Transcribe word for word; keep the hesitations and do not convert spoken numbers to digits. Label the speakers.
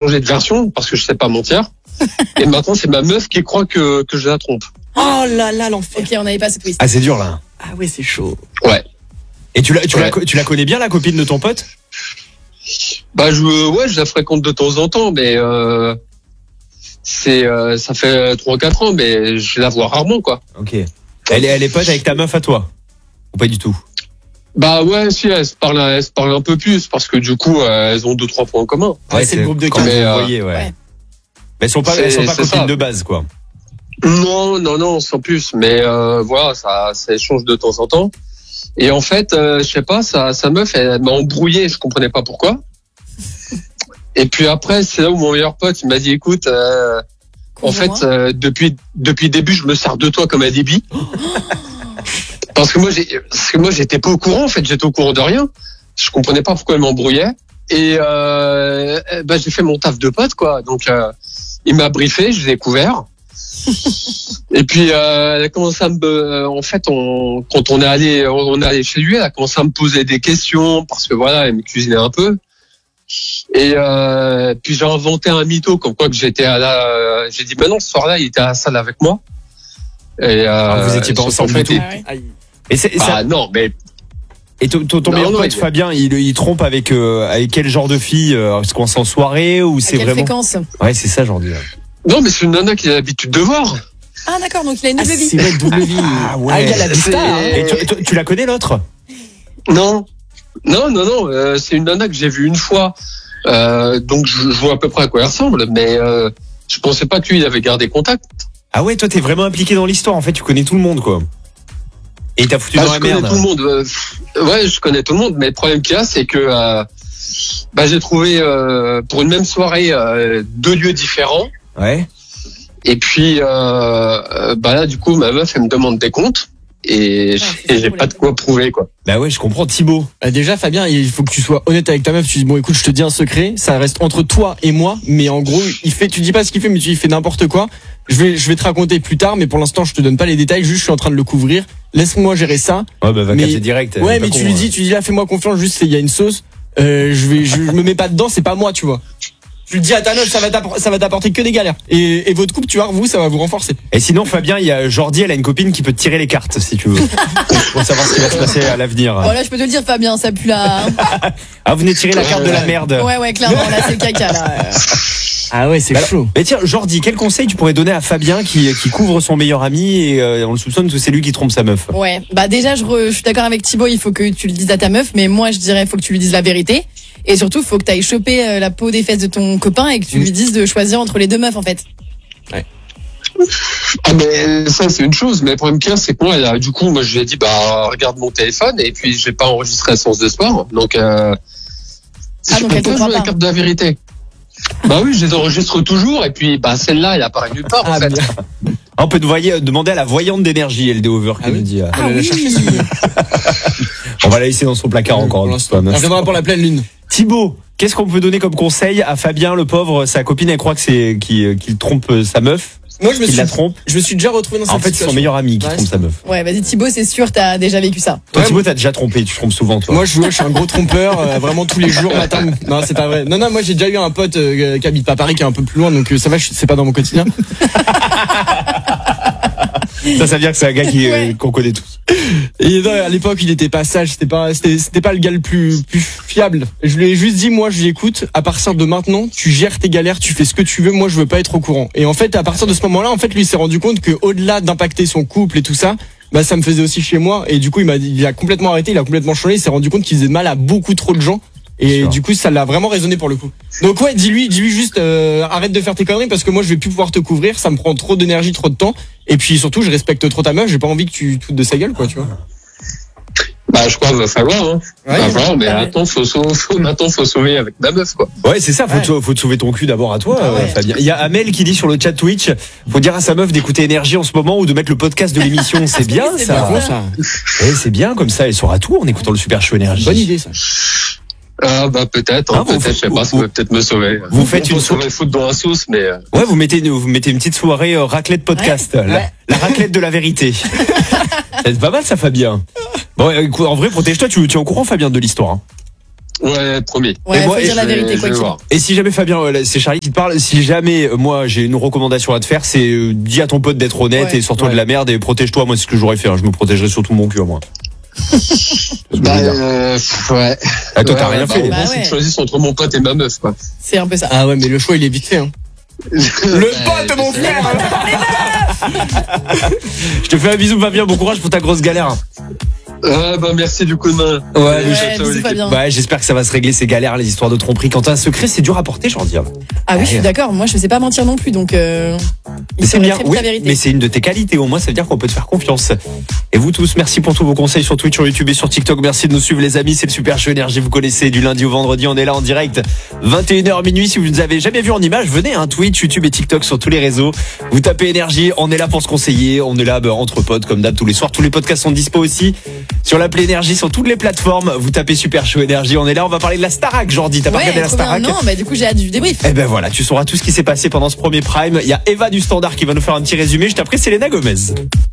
Speaker 1: changé de version parce que je sais pas mentir. Et maintenant, c'est ma meuf qui croit que, que je la trompe.
Speaker 2: Oh là là, l'enfer.
Speaker 3: Ok, on n'avait pas ce twist.
Speaker 4: Ah, c'est dur là.
Speaker 2: Ah ouais, c'est chaud.
Speaker 1: Ouais.
Speaker 4: Et tu la, tu,
Speaker 1: Ouais.
Speaker 4: la, tu la connais bien, la copine de ton pote?
Speaker 1: Bah, je, ouais, je la fréquente de temps en temps, mais euh, c'est, euh, ça fait trois quatre ans, mais je la vois rarement, quoi.
Speaker 4: Ok. Elle est, elle est pote avec ta meuf à toi? Ou pas du tout?
Speaker 1: Bah ouais, si, elles se parlent, elles se parlent un peu plus, parce que du coup, euh, elles ont deux trois points en commun.
Speaker 2: Ouais, c'est le groupe de
Speaker 4: quand
Speaker 1: quatre.
Speaker 4: vous
Speaker 1: Mais,
Speaker 4: voyez, ouais.
Speaker 3: ouais.
Speaker 4: Mais elles sont pas,
Speaker 1: C'est-
Speaker 4: elles sont pas
Speaker 1: c'est
Speaker 4: copines
Speaker 1: ça.
Speaker 4: de base, quoi.
Speaker 1: Non, non, non, sans plus. Mais euh, voilà, ça, ça échange de temps en temps. Et en fait, euh, je sais pas, sa, sa meuf, elle, elle m'a embrouillé, je comprenais pas pourquoi. Et puis après, c'est là où mon meilleur pote, il m'a dit, écoute, euh, en fait,
Speaker 3: Convainc-moi.
Speaker 1: euh, depuis depuis le début, je me sers de toi comme un débit. Parce que moi, j'ai, parce que moi, j'étais pas au courant. En fait, j'étais au courant de rien. Je comprenais pas pourquoi elle m'embrouillait. Et euh, bah, j'ai fait mon taf de pote, quoi. Donc, euh, il m'a briefé, je l'ai couvert. Et puis, euh, elle a commencé à me, euh, en fait, on, quand on est allé, on est allé chez lui, elle a commencé à me poser des questions parce que voilà, elle me cuisinait un peu. Et euh, puis j'ai inventé un mytho comme quoi que j'étais à la, euh, j'ai dit, ben non, ce soir-là, il était à la salle avec moi. Et euh,
Speaker 4: Ah, vous étiez pas
Speaker 1: sauf
Speaker 4: ensemble
Speaker 1: qu'en fait,
Speaker 4: du tout.
Speaker 1: il-
Speaker 3: Ah ouais.
Speaker 4: Et c'est, ça,
Speaker 1: Ah non, mais
Speaker 4: et ton, ton, ton
Speaker 1: Non,
Speaker 4: meilleur
Speaker 1: non,
Speaker 4: pote
Speaker 1: il-
Speaker 4: Fabien, il, il trompe avec, euh, avec quel genre de fille? euh, Est-ce qu'on est en soirée ou
Speaker 3: À
Speaker 4: c'est
Speaker 3: quelle
Speaker 4: vraiment?
Speaker 3: fréquence?
Speaker 4: Ouais, c'est ça, j'en dis.
Speaker 1: non, mais c'est une nana qui a l'habitude de voir.
Speaker 3: Ah d'accord, donc il a une
Speaker 2: Ah,
Speaker 3: double vie.
Speaker 2: c'est vrai, double vie.
Speaker 4: Ah ouais.
Speaker 2: Ah, il y a la
Speaker 1: C'est-
Speaker 2: vista, hein.
Speaker 4: Et tu, tu, tu la connais l'autre?
Speaker 1: Non, non, non, non. euh, c'est une nana que j'ai vue une fois. Euh, donc je, je vois à peu près à quoi elle ressemble, mais euh, je pensais pas que lui il avait gardé contact.
Speaker 4: Ah ouais, toi t'es vraiment impliqué dans l'histoire. En fait, tu connais tout le monde, quoi. Et il t'a foutu
Speaker 1: Bah,
Speaker 4: dans
Speaker 1: je
Speaker 4: la
Speaker 1: connais
Speaker 4: merde.
Speaker 1: tout le monde. euh, pff, ouais, je connais tout le monde, mais le problème qu'il y a, c'est que euh, bah, j'ai trouvé euh, pour une même soirée euh, deux lieux différents.
Speaker 4: Ouais.
Speaker 1: Et puis euh, euh, bah là, du coup, ma meuf elle me demande des comptes et j'ai-
Speaker 3: c'est
Speaker 1: j'ai
Speaker 3: cool.
Speaker 1: pas de quoi prouver, quoi.
Speaker 4: Bah ouais, je comprends. Thibaut.
Speaker 2: Euh, déjà, Fabien, il faut que tu sois honnête avec ta meuf. Tu dis bon, écoute, je te dis un secret, ça reste entre toi et moi, mais en gros, il fait, tu dis pas ce qu'il fait, mais tu il fait n'importe quoi. Je vais, je vais te raconter plus tard, mais pour l'instant, je te donne pas les détails. Juste, je suis en train de le couvrir. Laisse-moi gérer ça.
Speaker 4: Ouais, bah va
Speaker 2: Mais-
Speaker 4: casser direct.
Speaker 2: Ouais,
Speaker 4: c'est
Speaker 2: mais
Speaker 4: pas
Speaker 2: tu
Speaker 4: con,
Speaker 2: lui
Speaker 4: hein.
Speaker 2: dis, tu dis là, fais-moi confiance. Juste, c'est- il y a une sauce. Euh, je vais, je, je me mets pas dedans. C'est pas moi, tu vois. Tu le dis à ta meuf, ça va t'appor- ça va t'apporter que des galères. Et, et votre couple, tu vois, vous, ça va vous renforcer.
Speaker 4: Et sinon, Fabien, il y a Jordi, elle a une copine qui peut te tirer les cartes, si tu veux. Pour savoir ce qui va se passer à l'avenir.
Speaker 3: Bon là, je peux te le dire, Fabien, ça pue la.
Speaker 4: Ah, vous venez de tirer la carte de la merde.
Speaker 3: Ouais, ouais, clairement, là c'est le caca là.
Speaker 2: Ah ouais, c'est
Speaker 4: Bah,
Speaker 2: chaud.
Speaker 4: Mais tiens, Jordi, quel conseil tu pourrais donner à Fabien qui, qui couvre son meilleur ami et euh, on le soupçonne que c'est lui qui trompe sa meuf?
Speaker 3: Ouais, bah déjà, je, re- je suis d'accord avec Thibaut, il faut que tu le dises à ta meuf, mais moi je dirais, il faut que tu lui dises la vérité. Et surtout, il faut que tu ailles choper euh, la peau des fesses de ton copain et que tu
Speaker 2: Mm.
Speaker 3: lui dises de choisir entre les deux meufs en fait.
Speaker 1: Ah mais ça c'est une chose, mais le problème qu'il y a, c'est que moi, là, du coup, moi je lui ai dit bah regarde mon téléphone et puis j'ai pas enregistré la séance de sport, donc euh,
Speaker 3: Ah,
Speaker 1: je
Speaker 3: donc
Speaker 1: peux
Speaker 3: elle te
Speaker 1: pas
Speaker 3: croit
Speaker 1: jouer la
Speaker 3: pas.
Speaker 1: carte de la vérité. Bah oui, je les enregistre toujours et puis bah celle-là, elle apparaît nulle part en
Speaker 2: Ah,
Speaker 1: fait.
Speaker 2: bien.
Speaker 4: On peut te voyer, demander à la voyante d'énergie, L D Over, qui
Speaker 2: Ah oui.
Speaker 4: nous dit. euh,
Speaker 3: Ah
Speaker 2: Elle l'a
Speaker 3: oui.
Speaker 2: cherché,
Speaker 4: On va la laisser dans son placard encore.
Speaker 2: Pour
Speaker 4: un
Speaker 2: l'instant.
Speaker 4: petit peu,
Speaker 2: Elle reviendra pour la pleine lune.
Speaker 4: Thibaut, qu'est-ce qu'on peut donner comme conseil à Fabien, le pauvre? Sa copine, elle croit que c'est qu'il qu'il trompe sa meuf,
Speaker 2: Moi, je me
Speaker 4: qu'il
Speaker 2: suis,
Speaker 4: la trompe.
Speaker 2: je me suis déjà retrouvé dans cette
Speaker 4: En fait, c'est
Speaker 2: situation.
Speaker 4: son meilleur ami qui
Speaker 2: Ouais,
Speaker 4: trompe
Speaker 2: c'est-
Speaker 4: sa meuf.
Speaker 3: Ouais, vas-y Thibaut, c'est sûr, t'as déjà vécu ça.
Speaker 4: Toi,
Speaker 2: Ouais,
Speaker 4: Thibaut, t'as déjà trompé, tu trompes souvent, toi.
Speaker 2: Moi, je, je suis un gros trompeur, euh, vraiment tous les jours, matin. Non, c'est pas vrai. Non, non, moi, j'ai déjà eu un pote euh, qui habite pas à Paris, qui est un peu plus loin, donc euh, ça va, je- c'est pas dans mon quotidien.
Speaker 4: Ça, ça veut dire que c'est un gars qui, euh,
Speaker 3: Ouais.
Speaker 4: qu'on connaît tous.
Speaker 2: Et non, à l'époque, il était pas sage, c'était pas, c'était, c'était pas le gars le plus, plus fiable. Je lui ai juste dit, moi, je lui écoute, à partir de maintenant, tu gères tes galères, tu fais ce que tu veux, moi, je veux pas être au courant. Et en fait, à partir de ce moment-là, en fait, lui il s'est rendu compte que, au-delà d'impacter son couple et tout ça, bah, ça me faisait aussi chez moi. Et du coup, il m'a dit, il a complètement arrêté, il a complètement changé, il s'est rendu compte qu'il faisait mal à beaucoup trop de gens. Et
Speaker 4: Sûr.
Speaker 2: du coup, ça l'a vraiment résonné pour le coup. Donc ouais, dis-lui, dis-lui juste, euh, arrête de faire tes conneries parce que moi, je vais plus pouvoir te couvrir, ça me prend trop d'énergie, trop de temps. Et puis surtout, je respecte trop ta meuf, j'ai pas envie que tu te foutes de sa gueule, quoi, tu vois.
Speaker 1: Bah je crois qu'il va falloir, hein.
Speaker 2: Ouais.
Speaker 1: Va falloir, mais
Speaker 3: Ah ouais.
Speaker 1: attends, faut sauver, faut, maintenant faut sauver avec ma meuf, quoi.
Speaker 4: Ouais, c'est ça, faut,
Speaker 2: Ouais.
Speaker 4: te, faut te sauver ton cul d'abord à toi,
Speaker 2: Ah ouais.
Speaker 4: euh, Fabien. Il y a Amel qui dit sur le chat Twitch, faut dire à sa meuf d'écouter Énergie en ce moment ou de mettre le podcast de l'émission. C'est bien,
Speaker 3: c'est
Speaker 4: ça.
Speaker 3: bien.
Speaker 2: Bon, ça.
Speaker 4: Ouais, c'est bien, comme ça, elle saura tout en écoutant le Super Show Énergie.
Speaker 2: Bonne idée, ça.
Speaker 1: Ah bah peut-être,
Speaker 4: Ah,
Speaker 1: hein,
Speaker 4: vous
Speaker 1: peut-être,
Speaker 4: faites-
Speaker 1: je sais pas, ça
Speaker 4: vous-
Speaker 1: peut peut-être me sauver.
Speaker 4: vous faites
Speaker 1: On
Speaker 4: une
Speaker 1: peut sauver foutre dans la sauce, mais euh,
Speaker 4: Ouais, vous mettez, une- vous mettez une petite soirée euh, raclette podcast. La,
Speaker 2: Ouais.
Speaker 4: la raclette de la vérité. C'est pas mal, ça, Fabien. Bon, écoute, en vrai, protège-toi, tu, tu es au courant, Fabien, de l'histoire. Hein.
Speaker 1: Ouais, promis.
Speaker 3: Ouais,
Speaker 4: Et moi,
Speaker 3: faut
Speaker 4: et
Speaker 3: dire la
Speaker 1: je vais-
Speaker 3: vérité,
Speaker 1: je
Speaker 3: quoi
Speaker 1: vais
Speaker 3: qu'il.
Speaker 1: voir.
Speaker 4: Et si jamais Fabien, euh, c'est Charlie qui te parle, si jamais euh, moi j'ai une recommandation à te faire, c'est euh, dis à ton pote d'être honnête
Speaker 3: Ouais.
Speaker 4: et sors-toi
Speaker 2: Ouais.
Speaker 4: de la merde et protège-toi. Moi, c'est ce que j'aurais fait. Hein. Je me protégerais surtout mon cul à moi. C'est ce que je
Speaker 1: Bah,
Speaker 4: veux dire.
Speaker 1: euh, pff, ouais.
Speaker 4: Ah, toi, t'as
Speaker 1: Ouais,
Speaker 4: rien
Speaker 1: bah,
Speaker 4: fait.
Speaker 1: Bon,
Speaker 3: Bah
Speaker 1: faut
Speaker 3: ouais.
Speaker 1: que je choisisse entre mon pote et ma meuf, quoi.
Speaker 3: C'est un peu ça.
Speaker 2: Ah ouais, mais le choix il est vite fait. Hein.
Speaker 4: Le pote, mon frère. Je te fais un bisou, Fabien. Bon courage pour ta grosse galère.
Speaker 1: Ah, bah, merci du coup de main.
Speaker 4: Ouais,
Speaker 3: Ouais,
Speaker 1: ciao, ciao,
Speaker 3: bisous,
Speaker 1: l'équipe.
Speaker 3: Fabien.
Speaker 4: Ouais, j'espère que ça va se régler ces galères, les histoires de tromperie. Quand t'as un secret, c'est dur à porter, j'en dis.
Speaker 3: Ah oui, je suis
Speaker 4: Ouais.
Speaker 3: d'accord. Moi, je sais pas mentir non plus, donc euh, il
Speaker 4: Mais c'est
Speaker 3: saurait
Speaker 4: bien,
Speaker 3: très vite
Speaker 4: oui,
Speaker 3: la vérité.
Speaker 4: mais c'est une de tes qualités. Au moins, ça veut dire qu'on peut te faire confiance. Et vous tous, merci pour tous vos conseils sur Twitch, sur YouTube et sur TikTok. Merci de nous suivre, les amis. C'est le Super Show Énergie. Vous connaissez, du lundi au vendredi, on est là en direct. vingt et une heures minuit. Si vous ne nous avez jamais vu en image, venez, hein, Twitch, YouTube et TikTok sur tous les réseaux. Vous tapez Énergie. On est là pour se conseiller. On est là, bah, entre potes, comme d'hab, tous les soirs. Tous les podcasts sont dispo aussi sur l'appli Énergie, sur toutes les plateformes. Vous tapez Super Show Énergie. On est là. On va parler de la Starac, Jordi. T'as pas
Speaker 3: Ouais,
Speaker 4: regardé la
Speaker 3: trop bien.
Speaker 4: Starac?
Speaker 3: Non, bah du coup, j'ai hâte du débrief.
Speaker 4: Eh ben voilà, tu sauras tout ce qui s'est passé pendant ce premier prime. Il y a Eva du Standard qui va nous faire un petit résumé. Juste après, c'est Selena Gomez.